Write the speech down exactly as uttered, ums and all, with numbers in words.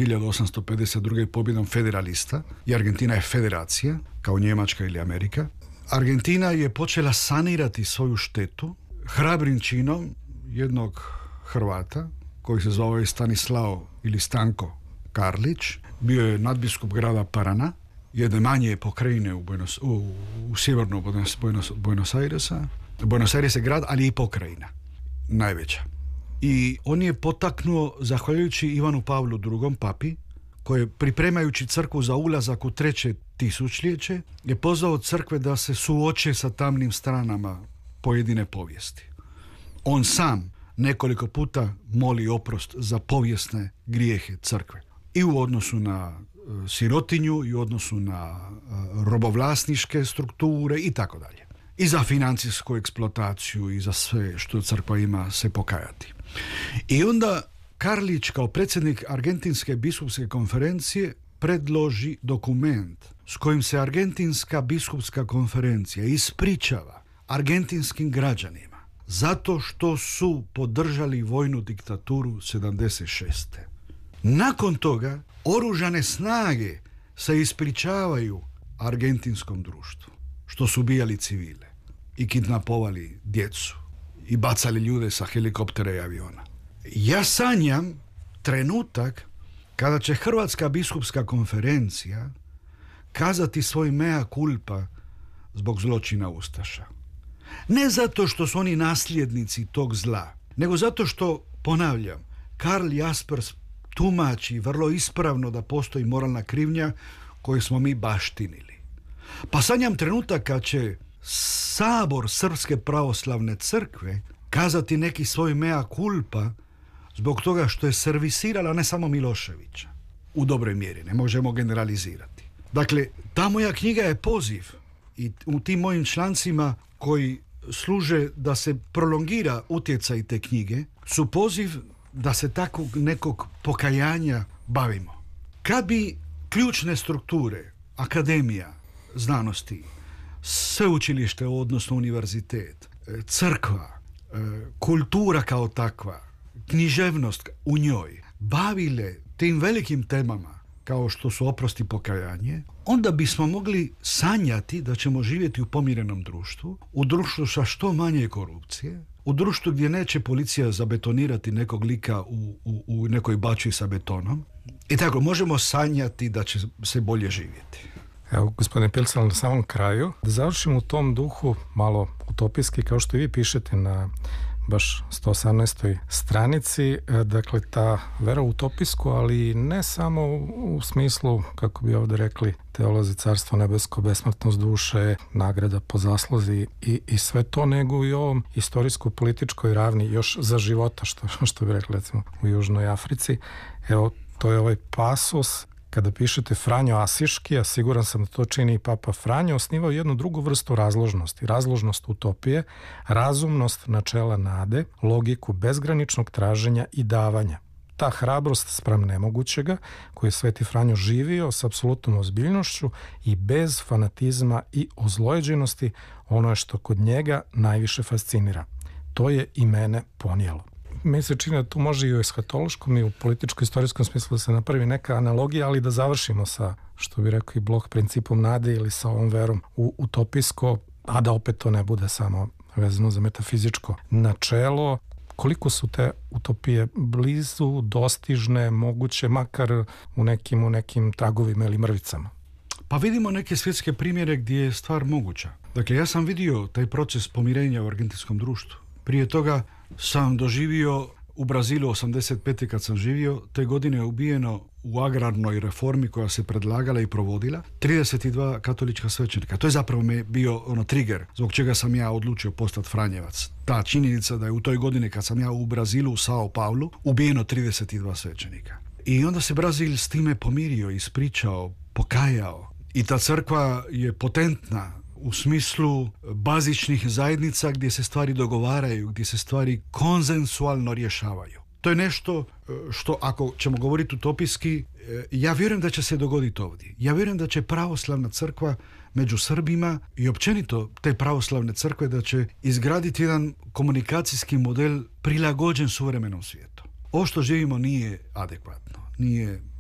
hiljadu osamsto pedeset druge pobjedom federalista, i Argentina je federacija, kao Njemačka ili Amerika. Argentina je počela sanirati svoju štetu hrabrim činom jednog Hrvata, koji se zove Stanislao ili Stanko Karlić. Bio je nadbiskup grada Parana, jedne manje pokrajine u, Buenos, u, u sjeverno Buenos, Buenos, Buenos Airesa. Buenos Aires je grad, ali i pokrajina, najveća. I on je potaknuo, zahvaljujući Ivanu Pavlu drugom, papi, koji je pripremajući crkvu za ulazak u treće tisućljeće, je pozvao crkve da se suoče sa tamnim stranama pojedine povijesti. On sam nekoliko puta moli oprost za povijesne grijehe crkve. I u odnosu na e, sirotinju, i u odnosu na e, robovlasniške strukture i tako dalje. I za financijsku eksploataciju i za sve što crkva ima se pokajati. I onda Karlić kao predsjednik Argentinske biskupske konferencije predloži dokument s kojim se Argentinska biskupska konferencija ispričava argentinskim građanima zato što su podržali vojnu diktaturu sedamdeset šeste. Nakon toga oružane snage se ispričavaju argentinskom društvu što su ubijali civile i kidnapovali djecu i bacali ljude sa helikoptera i aviona. Ja sanjam trenutak kada će Hrvatska biskupska konferencija kazati svoj mea culpa zbog zločina ustaša. Ne zato što su oni nasljednici tog zla, nego zato što, ponavljam, Karl Jaspers tumači vrlo ispravno da postoji moralna krivnja koju smo mi baštinili. Pa sanjam trenutak kad će Sabor Srpske pravoslavne crkve kazati neki svoj mea culpa zbog toga što je servisirala ne samo Miloševića, u dobroj mjeri, ne možemo generalizirati. Dakle, ta moja knjiga je poziv i u tim mojim člancima koji služe da se prolongira utjecaj te knjige su poziv da se takvog nekog pokajanja bavimo. Kad bi ključne strukture, akademija znanosti, sveučilište, odnosno univerzitet, crkva, kultura kao takva, književnost u njoj bavile tim velikim temama kao što su oprost i pokajanje, onda bismo mogli sanjati da ćemo živjeti u pomirenom društvu, u društvu sa što manje korupcije, u društvu gdje neće policija zabetonirati nekog lika u, u, u nekoj bači sa betonom. I tako, možemo sanjati da će se bolje živjeti. Evo, gospodine Pilcal, na samom kraju, da završim u tom duhu, malo utopijski, kao što i vi pišete na baš sto osamnaestoj stranici, dakle ta vera utopijsku, ali ne samo u smislu, kako bi ovdje rekli teolozi, carstvo nebesko, besmrtnost duše, nagrada po zasluzi i, i sve to, nego i ovom istorijsko-političkoj ravni još za života, što, što bi rekli recimo u Južnoj Africi. Evo, to je ovaj pasos kada pišete Franjo Asiški, a siguran sam da to čini i Papa Franjo, osnivao jednu drugu vrstu razložnosti. Razložnost utopije, razumnost načela nade, logiku bezgraničnog traženja i davanja. Ta hrabrost spram nemogućega, koju je Sveti Franjo živio s apsolutnom ozbiljnošću i bez fanatizma i ozlojeđenosti, ono je što kod njega najviše fascinira. To je i mene ponijelo. Mi se čini da tu može i u eshatološkom i u političko-istorijskom smislu da se napravi neka analogija, ali da završimo sa, što bi rekao i Bloch, principom nade ili sa ovom verom u utopijsko, a da opet to ne bude samo vezano za metafizičko načelo. Koliko su te utopije blizu, dostižne, moguće, makar u nekim, u nekim tragovima ili mrvicama? Pa vidimo neke svjetske primjere gdje je stvar moguća. Dakle, ja sam vidio taj proces pomirenja u argentinskom društvu. Prije toga sam doživio u Brazilu osamdeset pete kad sam živio, te godine je ubijeno u agrarnoj reformi koja se predlagala i provodila trideset dva katolička svećenika. To je zapravo me bio ono trigger zbog čega sam ja odlučio postati Franjevac. Ta činjenica da je u toj godini kad sam ja u Brazilu, u Sao Paulo, ubijeno trideset dva svećenika. I onda se Brazil s time pomirio, ispričao, pokajao. I ta crkva je potentna u smislu bazičnih zajednica gdje se stvari dogovaraju, gdje se stvari konsensualno rješavaju. To je nešto što, ako ćemo govoriti utopijski, ja vjerujem da će se dogoditi ovdje. Ja vjerujem da će pravoslavna crkva među Srbima i općenito te pravoslavne crkve da će izgraditi jedan komunikacijski model prilagođen suvremenom svijetu. Ovo što živimo nije adekvatno, nije